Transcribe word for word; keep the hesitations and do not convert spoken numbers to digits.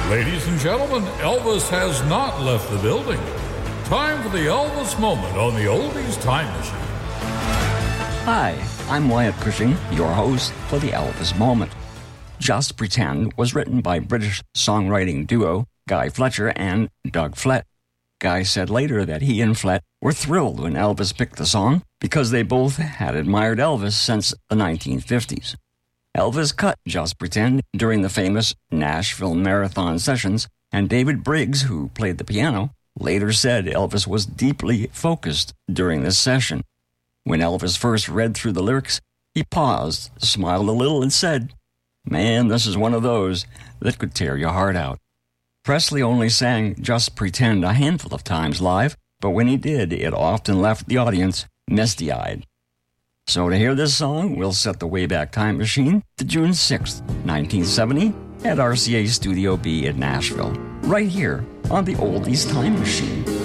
Ladies and gentlemen, Elvis has not left the building. Time for the Elvis Moment on the Oldies Time Machine. Hi, I'm Wyatt Cushing, your host for the Elvis Moment. Just Pretend was written by British songwriting duo Guy Fletcher and Doug Flett. Guy said later that he and Flett were thrilled when Elvis picked the song because they both had admired Elvis since the nineteen fifties. Elvis cut Just Pretend during the famous Nashville Marathon sessions, and David Briggs, who played the piano, later said Elvis was deeply focused during this session. When Elvis first read through the lyrics, he paused, smiled a little, and said, "Man, this is one of those that could tear your heart out." Presley only sang Just Pretend a handful of times live, but when he did, it often left the audience misty-eyed. So to hear this song, we'll set the Wayback Time Machine to June sixth, nineteen seventy, at R C A Studio B in Nashville, right here on the Oldies Time Machine.